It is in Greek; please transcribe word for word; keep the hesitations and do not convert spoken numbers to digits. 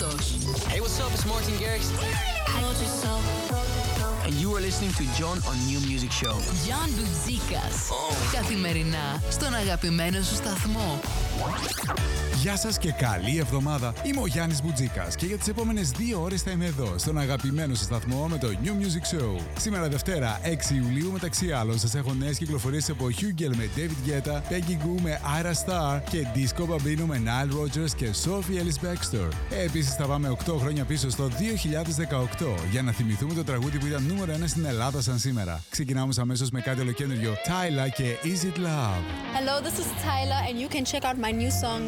Μιχάλης. Hey, what's up? It's Martin Garrix. And you are listening to John on New Music Show. John Μποτζίκας. Oh. Καθημερινά στον αγαπημένο σου σταθμό. Γεια σας και καλή εβδομάδα. Είμαι ο Γιάννης Μποτζίκας και για τις επόμενες δύο ώρες θα είμαι εδώ στον αγαπημένο σας σταθμό με το New Music Show. Σήμερα Δευτέρα έξι Ιουλίου, μεταξύ άλλων σας έχω νέες κυκλοφορίες από Hugel με David Guetta, Peggy Gou με Ira Star και Disco Bambino με Nile Rodgers και Sophie Ellis Bextor. Επίσης θα πάμε οκτώ χρόνια πίσω στο δύο χιλιάδες δεκαοκτώ για να θυμηθούμε το τραγούδι που ήταν νούμερο ένα στην Ελλάδα σαν σήμερα. Ξεκινάμε αμέσως με κάτι ολοκαίνουργιο. Tyla και Is It Love. Hello, this is Tyla and you can check out my new song